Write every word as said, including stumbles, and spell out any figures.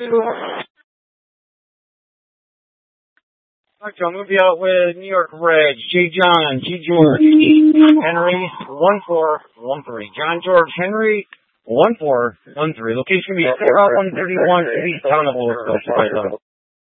Okay, I'm gonna be out with New York Reg, J. John, G. George, Henry, one four one three. John George Henry, one four one three. Location gonna be Route one thirty-one, East Town of Louisville.